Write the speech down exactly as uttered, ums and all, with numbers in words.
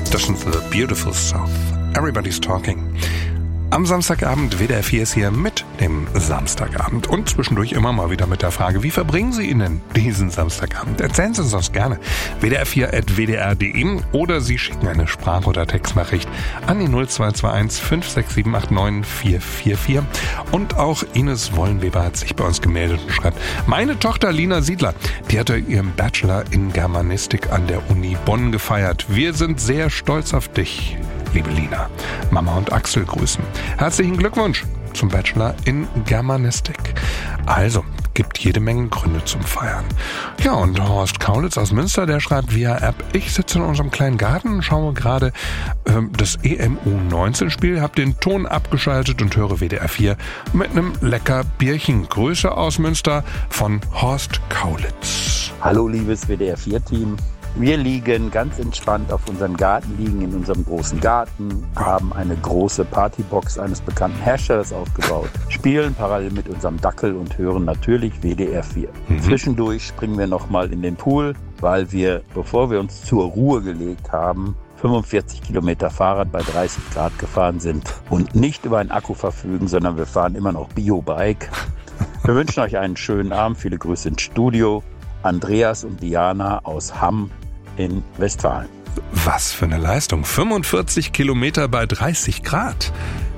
Das sind The Beautiful South. Everybody's Talking. Am Samstagabend W D R vier ist hier mit dem Samstagabend und zwischendurch immer mal wieder mit der Frage, wie verbringen Sie ihn denn diesen Samstagabend? Erzählen Sie uns das gerne. W D R vier at w d r punkt d e oder Sie schicken eine Sprach- oder Textnachricht an die null zwei zwei eins fünf sechs sieben acht neun vier vier vier. Und auch Ines Wollenweber hat sich bei uns gemeldet und schreibt, meine Tochter Lina Siedler, die hatte ihren Bachelor in Germanistik an der Uni Bonn gefeiert. Wir sind sehr stolz auf dich, liebe Lina. Mama und Axel grüßen. Herzlichen Glückwunsch zum Bachelor in Germanistik. Also, gibt jede Menge Gründe zum Feiern. Ja, und Horst Kaulitz aus Münster, der schreibt via App, ich sitze in unserem kleinen Garten und schaue gerade äh, das E M U neunzehn Spiel, habe den Ton abgeschaltet und höre W D R vier mit einem lecker Bierchen. Grüße aus Münster von Horst Kaulitz. Hallo liebes W D R vier Team. Wir liegen ganz entspannt auf unserem Garten, liegen in unserem großen Garten, haben eine große Partybox eines bekannten Herstellers aufgebaut, spielen parallel mit unserem Dackel und hören natürlich W D R vier. Mhm. Zwischendurch springen wir nochmal in den Pool, weil wir, bevor wir uns zur Ruhe gelegt haben, fünfundvierzig Kilometer Fahrrad bei dreißig Grad gefahren sind und nicht über einen Akku verfügen, sondern wir fahren immer noch Biobike. Wir wünschen euch einen schönen Abend, viele Grüße ins Studio. Andreas und Diana aus Hamm in Westfalen. Was für eine Leistung. fünfundvierzig Kilometer bei dreißig Grad.